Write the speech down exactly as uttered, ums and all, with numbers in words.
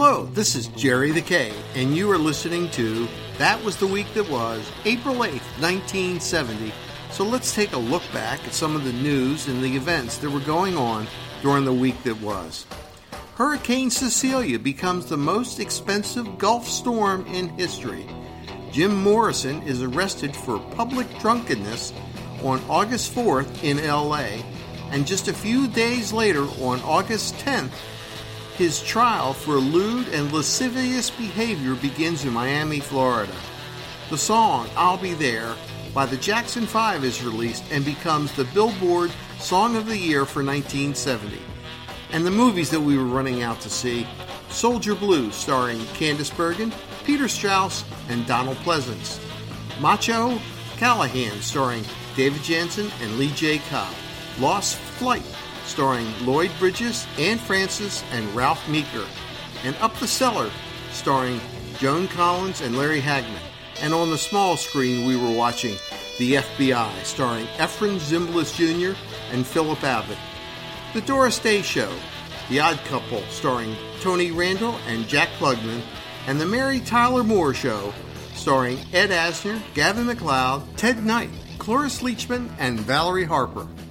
Hello, this is Jerry the K, and you are listening to That Was the Week That Was, April eighth, nineteen seventy. So let's take a look back at some of the news and the events that were going on during the week that was. Hurricane Cecilia becomes the most expensive Gulf storm in history. Jim Morrison is arrested for public drunkenness on August fourth in L A, and just a few days later, on August tenth, his trial for lewd and lascivious behavior begins in Miami, Florida. The song I'll Be There by the Jackson Five is released and becomes the Billboard Song of the Year for nineteen seventy. And the movies that we were running out to see: Soldier Blue, starring Candice Bergen, Peter Strauss, and Donald Pleasance; Macho Callahan, starring David Jansen and Lee J. Cobb; Lost Flight, starring Lloyd Bridges, Anne Francis, and Ralph Meeker; and Up the Cellar, starring Joan Collins and Larry Hagman. And on the small screen, we were watching The F B I, starring Efren Zimbalist Junior and Philip Abbott; The Doris Day Show, The Odd Couple, starring Tony Randall and Jack Klugman; and The Mary Tyler Moore Show, starring Ed Asner, Gavin MacLeod, Ted Knight, Cloris Leachman, and Valerie Harper.